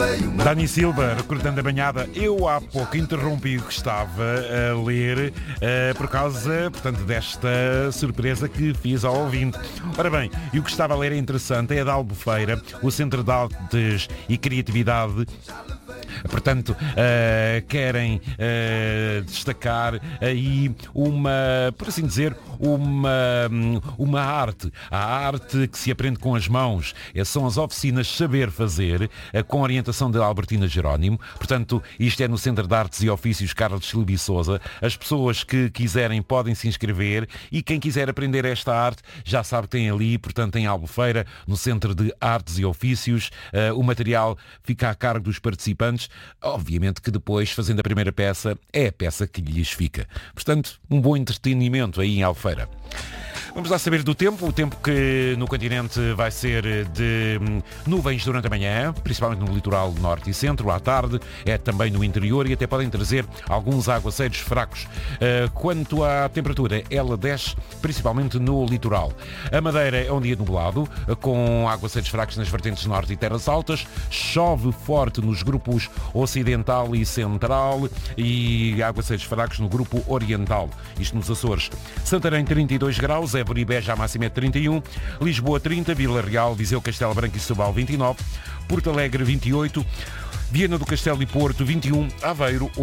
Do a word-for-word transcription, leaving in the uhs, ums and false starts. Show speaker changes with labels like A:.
A: Dani Silva, recrutando a banhada. Eu há pouco interrompi o que estava a ler uh, por causa, portanto, desta surpresa que fiz ao ouvinte. Ora bem, e o que estava a ler é interessante, é da Albufeira, o Centro de Artes e Criatividade. Portanto, uh, querem uh, destacar aí uma, por assim dizer, uma, uma arte. A arte que se aprende com as mãos. São as oficinas Saber Fazer, uh, com orientação de Albertina Jerónimo. Portanto, isto é no Centro de Artes e Ofícios Carlos Silva e Sousa. As pessoas que quiserem podem se inscrever e quem quiser aprender esta arte já sabe que tem ali, portanto, em Albufeira, no Centro de Artes e Ofícios. Uh, o material fica a cargo dos participantes. Obviamente que depois, fazendo a primeira peça, é a peça que lhes fica. Portanto, um bom entretenimento aí em Albufeira. Vamos lá saber do tempo. O tempo que no continente vai ser de nuvens durante a manhã, principalmente no litoral norte e centro. À tarde é também no interior e até podem trazer alguns aguaceiros fracos. Quanto à temperatura, ela desce principalmente no litoral. A Madeira é um dia nublado, com aguaceiros fracos nas vertentes norte e terras altas. Chove forte nos grupos ocidental e central e aguaceiros fracos no grupo oriental. Isto nos Açores. Santarém, trinta e dois graus. Évora e Beja, a máxima é trinta e um. Lisboa, trinta. Vila Real, Viseu, Castelo Branco e Setúbal, vinte e nove. Porto Alegre, vinte e oito. Viana do Castelo e Porto, vinte e um. Aveiro,